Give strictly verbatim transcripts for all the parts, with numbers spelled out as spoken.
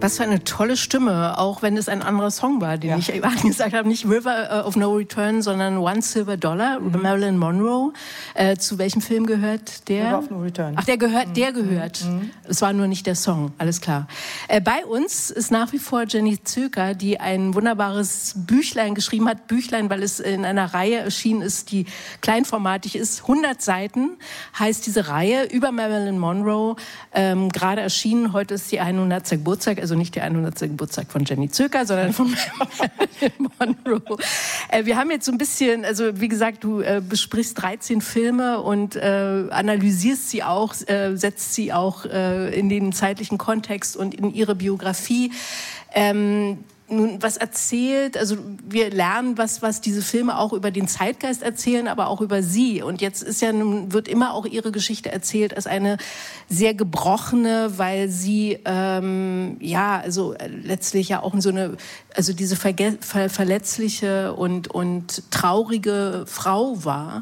Was für eine tolle Stimme, auch wenn es ein anderer Song war, den ja. ich gesagt habe, nicht River of No Return, sondern One Silver Dollar, mhm. Marilyn Monroe. Äh, zu welchem Film gehört der? River of No Return. Ach, der gehört, mhm. der gehört. Mhm. Es war nur nicht der Song, alles klar. Äh, bei uns ist nach wie vor Jenny Zöker, die ein wunderbares Büchlein geschrieben hat. Büchlein, weil es in einer Reihe erschienen ist, die kleinformatig ist. hundert Seiten heißt diese Reihe über Marilyn Monroe. Ähm, gerade erschienen, heute ist die hundertste Geburtstag, also nicht der hundertste Geburtstag von Jenny Zöker, sondern von Marilyn Monroe. Äh, wir haben jetzt so ein bisschen, also wie gesagt, du äh, besprichst dreizehn Filme und äh, analysierst sie auch, äh, setzt sie auch äh, in den zeitlichen Kontext und in ihre Biografie. Ähm, Nun, was erzählt, also wir lernen, was, was diese Filme auch über den Zeitgeist erzählen, aber auch über sie. Und jetzt ist ja nun, wird immer auch ihre Geschichte erzählt als eine sehr gebrochene, weil sie, ähm, ja, also letztlich ja auch so eine, also diese verge- ver- verletzliche und, und traurige Frau war. Mhm.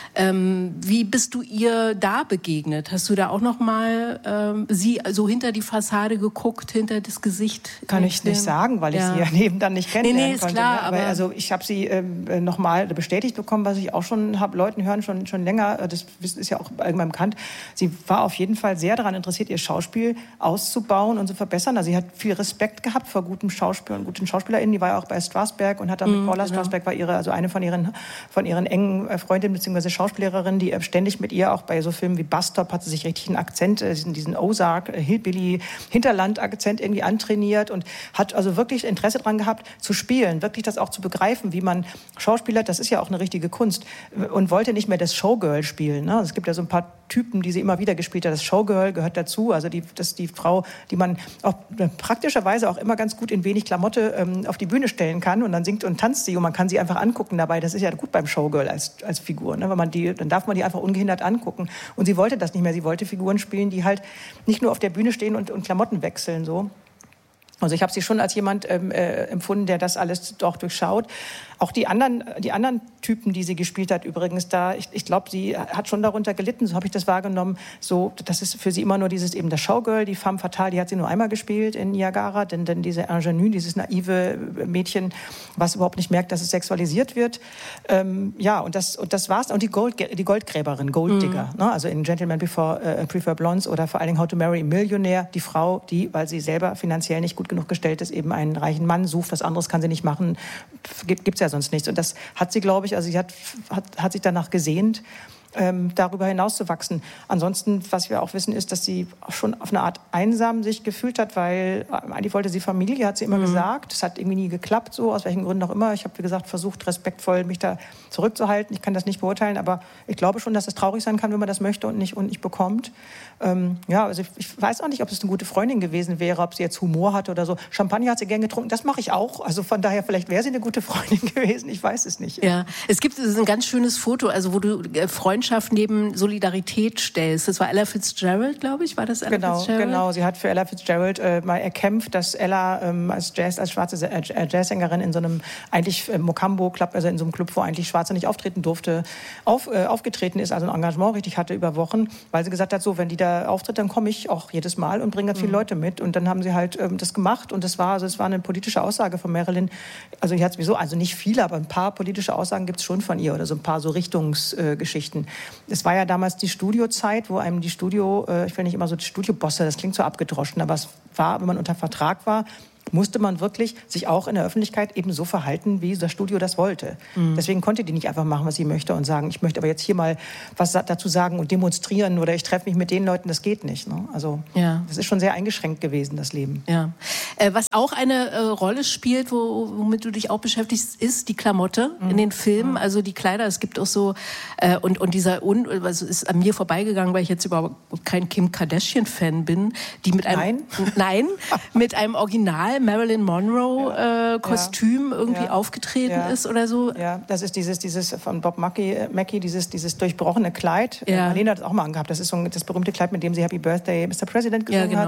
Ähm, wie bist du ihr da begegnet? Hast du da auch noch mal ähm, sie so hinter die Fassade geguckt, hinter das Gesicht? Kann ich nicht sagen, weil ja. ich sie daneben dann nicht kennenlernen nee, nee, ist konnte. Klar, ne? aber, aber also ich habe sie ähm, nochmal bestätigt bekommen, was ich auch schon habe Leuten hören, schon, schon länger, das ist ja auch allgemein bekannt. Sie war auf jeden Fall sehr daran interessiert, ihr Schauspiel auszubauen und zu verbessern. Also sie hat viel Respekt gehabt vor gutem Schauspiel und guten SchauspielerInnen. Die war ja auch bei Strasberg und hat dann mit mm, Paula genau. Strasberg, war ihre, also eine von ihren, von ihren engen Freundinnen bzw. Schauspielerinnen, die ständig mit ihr auch bei so Filmen wie Bastop hat sie sich richtig einen Akzent, diesen, diesen Ozark, Hillbilly, Hinterland-Akzent irgendwie antrainiert und hat also wirklich Interesse daran gehabt, zu spielen, wirklich das auch zu begreifen, wie man Schauspieler, das ist ja auch eine richtige Kunst, und wollte nicht mehr das Showgirl spielen. Ne? Es gibt ja so ein paar Typen, die sie immer wieder gespielt hat. Das Showgirl gehört dazu, also die, das ist die Frau, die man auch praktischerweise auch immer ganz gut in wenig Klamotte ähm, auf die Bühne stellen kann und dann singt und tanzt sie und man kann sie einfach angucken dabei. Das ist ja gut beim Showgirl als, als Figur. Ne? Wenn man die, dann darf man die einfach ungehindert angucken. Und sie wollte das nicht mehr. Sie wollte Figuren spielen, die halt nicht nur auf der Bühne stehen und, und Klamotten wechseln, so. Also ich habe sie schon als jemand ähm, äh, empfunden, der das alles doch durchschaut. Auch die anderen, die anderen Typen, die sie gespielt hat, übrigens, da, ich, ich glaube, sie hat schon darunter gelitten, so habe ich das wahrgenommen. So, das ist für sie immer nur dieses eben das Showgirl, die femme fatale, die hat sie nur einmal gespielt in Niagara, denn, denn diese Ingenue, dieses naive Mädchen, was überhaupt nicht merkt, dass es sexualisiert wird. Ähm, ja, und das, und das war's. Und die, Gold, die Goldgräberin, Golddigger, mhm. ne? Also in Gentlemen Before, äh, Prefer Blondes oder vor allen Dingen How to Marry a Millionaire, die Frau, die, weil sie selber finanziell nicht gut genug gestellt ist, eben einen reichen Mann sucht, was anderes kann sie nicht machen, gibt es ja sonst nichts. Und das hat sie, glaube ich, also sie hat, hat, hat sich danach gesehnt, ähm, darüber hinaus zu wachsen. Ansonsten, was wir auch wissen, ist, dass sie schon auf eine Art einsam sich gefühlt hat, weil eigentlich wollte sie Familie, hat sie immer mhm. gesagt. Das hat irgendwie nie geklappt, so aus welchen Gründen auch immer. Ich habe, wie gesagt, versucht, respektvoll mich da zurückzuhalten. Ich kann das nicht beurteilen, aber ich glaube schon, dass es traurig sein kann, wenn man das möchte und nicht, und nicht bekommt. Ähm, ja, also ich, ich weiß auch nicht, ob es eine gute Freundin gewesen wäre, ob sie jetzt Humor hatte oder so. Champagner hat sie gern getrunken, das mache ich auch. Also von daher, vielleicht wäre sie eine gute Freundin gewesen, ich weiß es nicht. Ja, es gibt es ist ein ganz schönes Foto, also wo du Freundschaft neben Solidarität stellst. Das war Ella Fitzgerald, glaube ich, war das Ella genau, Fitzgerald? Genau, sie hat für Ella Fitzgerald äh, mal erkämpft, dass Ella ähm, als Jazz, als schwarze äh, Jazzsängerin in so einem eigentlich äh, Mokambo-Club, also in so einem Club, wo eigentlich Schwarze nicht auftreten durfte, auf, äh, aufgetreten ist, also ein Engagement richtig hatte über Wochen, weil sie gesagt hat, so, wenn die da auftritt, dann komme ich auch jedes Mal und bringe ganz viele mhm. Leute mit. Und dann haben sie halt ähm, das gemacht und das war, also es war eine politische Aussage von Marilyn. Also die hat sowieso, also nicht viele, aber ein paar politische Aussagen gibt es schon von ihr oder so ein paar so Richtungsgeschichten. Äh, es war ja damals die Studiozeit, wo einem die Studio, äh, ich will nicht immer so die Studiobosse, das klingt so abgedroschen, aber es war, wenn man unter Vertrag war, musste man wirklich sich auch in der Öffentlichkeit eben so verhalten, wie das Studio das wollte. Mhm. Deswegen konnte die nicht einfach machen, was sie möchte und sagen, ich möchte aber jetzt hier mal was dazu sagen und demonstrieren oder ich treffe mich mit den Leuten, das geht nicht. Ne? Also ja. Das ist schon sehr eingeschränkt gewesen, das Leben. Ja. Äh, was auch eine äh, Rolle spielt, wo, womit du dich auch beschäftigst, ist die Klamotte mhm. in den Filmen, mhm. also die Kleider. Es gibt auch so, äh, und, und dieser, Un, also ist an mir vorbeigegangen, weil ich jetzt überhaupt kein Kim Kardashian-Fan bin, die mit einem, nein, nein mit einem Original Marilyn Monroe ja. äh, Kostüm ja. irgendwie ja. aufgetreten ja. ist oder so. Ja, das ist dieses, dieses von Bob Mackie, Mackie dieses, dieses durchbrochene Kleid. Ja. Marlene hat es auch mal angehabt. Das ist so ein, das berühmte Kleid, mit dem sie Happy Birthday Mister President gesungen ja, genau. hat.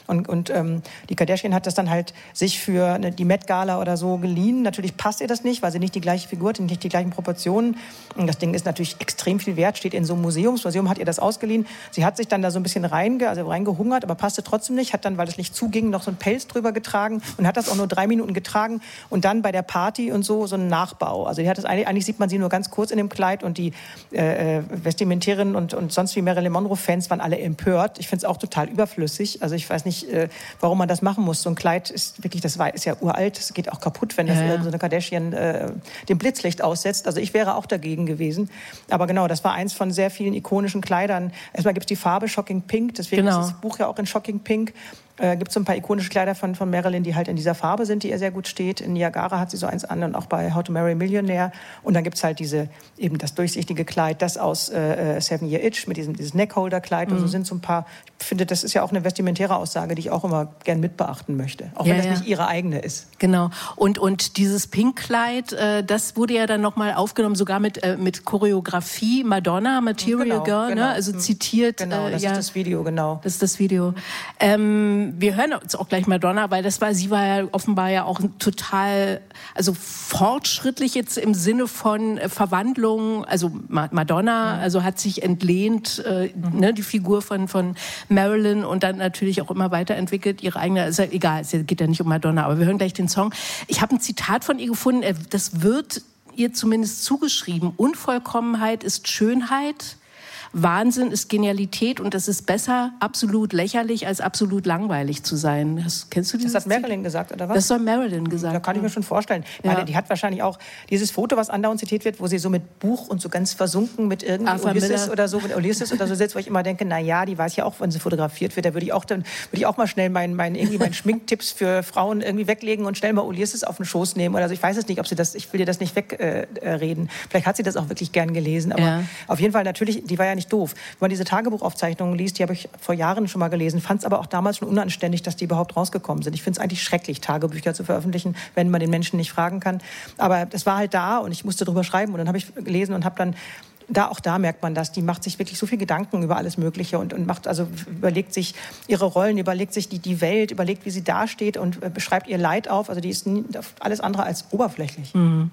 Und, und ähm, die Kardashian hat das dann halt sich für eine, die Met Gala oder so geliehen. Natürlich passt ihr das nicht, weil sie nicht die gleiche Figur hat, nicht die gleichen Proportionen. Und das Ding ist natürlich extrem viel wert, steht in so einem Museum. Das Museum hat ihr das ausgeliehen. Sie hat sich dann da so ein bisschen reinge, also reingehungert, aber passte trotzdem nicht. Hat dann, weil das nicht zuging, noch so einen Pelz drüber getragen und hat das auch nur drei Minuten getragen. Und dann bei der Party und so, so einen Nachbau. Also die hat das, eigentlich sieht man sie nur ganz kurz in dem Kleid und die äh, Vestimentärinnen und, und sonst wie Marilyn Monroe-Fans waren alle empört. Ich finde es auch total überflüssig. Also ich weiß nicht, äh, warum man das machen muss. So ein Kleid ist wirklich, das ist ja uralt, es geht auch kaputt, wenn das ja, ja. so eine Kardashian äh, dem Blitzlicht aussetzt. Also ich wäre auch dagegen gewesen. Aber genau, das war eins von sehr vielen ikonischen Kleidern. Erstmal gibt es die Farbe Shocking Pink, deswegen genau. ist das Buch ja auch in Shocking Pink. Äh, gibt es so ein paar ikonische Kleider von, von Marilyn, die halt in dieser Farbe sind, die ihr sehr gut steht. In Niagara hat sie so eins an und auch bei How to Marry a Millionaire. Und dann gibt es halt diese, eben das durchsichtige Kleid, das aus äh, Seven Year Itch mit diesem dieses Neckholder-Kleid. Mhm. Und so sind so ein paar, ich finde, das ist ja auch eine vestimentäre Aussage, die ich auch immer gern mitbeachten möchte. Auch ja, wenn das ja. nicht ihre eigene ist. Genau. Und, und dieses Pink-Kleid, äh, das wurde ja dann nochmal aufgenommen, sogar mit, äh, mit Choreografie. Madonna, Material genau, Girl, genau. ne? Also zitiert. Genau, das äh, ja, ist das Video, genau. Das ist das Video. Ähm, wir hören uns auch gleich Madonna, weil das war, sie war ja offenbar ja auch total, also fortschrittlich jetzt im Sinne von äh, Verwandlung, also Madonna, mhm. also hat sich entlehnt, äh, mhm. ne, die Figur von, von Marilyn und dann natürlich auch immer weiterentwickelt, ihre eigene, ist ja egal, es geht ja nicht um Madonna, aber wir hören gleich den Song. Ich habe ein Zitat von ihr gefunden, das wird ihr zumindest zugeschrieben. Unvollkommenheit ist Schönheit, Wahnsinn ist Genialität und es ist besser, absolut lächerlich, als absolut langweilig zu sein. Das, kennst du dieses? Das hat Marilyn gesagt, oder was? Das soll Marilyn gesagt. Da kann ich mir schon vorstellen. Ja. Meine, die hat wahrscheinlich auch dieses Foto, was andauernd zitiert wird, wo sie so mit Buch und so ganz versunken mit irgendwie Ulysses oder so, mit Ulysses oder so sitzt, wo ich immer denke, na ja, die weiß ja auch, wenn sie fotografiert wird, da würde ich auch dann würde ich auch mal schnell meinen mein, irgendwie meinen Schminktipps für Frauen irgendwie weglegen und schnell mal Ulysses auf den Schoß nehmen oder so. Ich weiß es nicht, ob sie das, ich will dir das nicht wegreden. Äh, Vielleicht hat sie das auch wirklich gern gelesen, aber ja. auf jeden Fall natürlich, die war ja nicht doof. Wenn man diese Tagebuchaufzeichnungen liest, die habe ich vor Jahren schon mal gelesen, fand es aber auch damals schon unanständig, dass die überhaupt rausgekommen sind. Ich finde es eigentlich schrecklich, Tagebücher zu veröffentlichen, wenn man den Menschen nicht fragen kann. Aber das war halt da und ich musste drüber schreiben und dann habe ich gelesen und habe dann da auch da merkt man das, die macht sich wirklich so viel Gedanken über alles Mögliche und, und macht, also überlegt sich ihre Rollen, überlegt sich die, die Welt, überlegt, wie sie dasteht und äh, beschreibt ihr Leid auf. Also die ist nie, alles andere als oberflächlich. Mhm.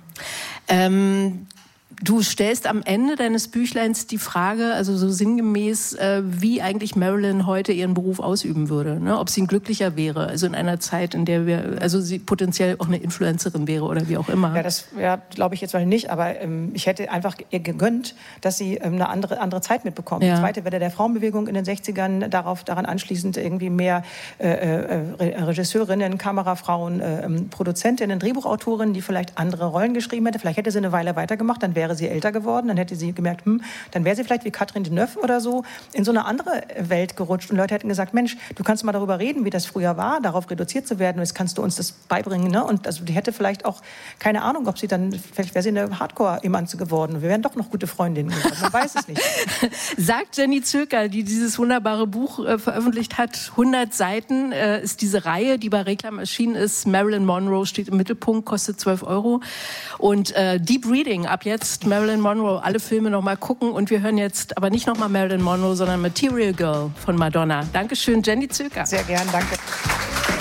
Ähm Du stellst am Ende deines Büchleins die Frage, also so sinngemäß, äh, wie eigentlich Marilyn heute ihren Beruf ausüben würde, ne? Ob sie ein glücklicher wäre, also in einer Zeit, in der wir, also sie potenziell auch eine Influencerin wäre oder wie auch immer. Ja, das ja, glaube ich jetzt mal nicht, aber ähm, ich hätte einfach ihr gegönnt, dass sie ähm, eine andere, andere Zeit mitbekommt. Ja. Die zweite Welle der Frauenbewegung in den sechzigern, darauf, daran anschließend irgendwie mehr äh, äh, Regisseurinnen, Kamerafrauen, äh, Produzentinnen, Drehbuchautorinnen, die vielleicht andere Rollen geschrieben hätte. Vielleicht hätte sie eine Weile weitergemacht, dann wäre sie älter geworden, dann hätte sie gemerkt, hm, dann wäre sie vielleicht wie Catherine Deneuve oder so in so eine andere Welt gerutscht und Leute hätten gesagt, Mensch, du kannst mal darüber reden, wie das früher war, darauf reduziert zu werden, jetzt kannst du uns das beibringen, ne? Und also die hätte vielleicht auch, keine Ahnung, ob sie dann, vielleicht wäre sie eine Hardcore-Emanze geworden, wir wären doch noch gute Freundinnen geworden, man weiß es nicht. Sagt Jenny Zöcker, die dieses wunderbare Buch äh, veröffentlicht hat, hundert Seiten äh, ist diese Reihe, die bei Reklam erschienen ist, Marilyn Monroe steht im Mittelpunkt, kostet zwölf Euro und äh, Deep Reading, ab jetzt Marilyn Monroe, alle Filme noch mal gucken und wir hören jetzt aber nicht noch mal Marilyn Monroe, sondern Material Girl von Madonna. Dankeschön, Jenny Zöcker. Sehr gern, danke.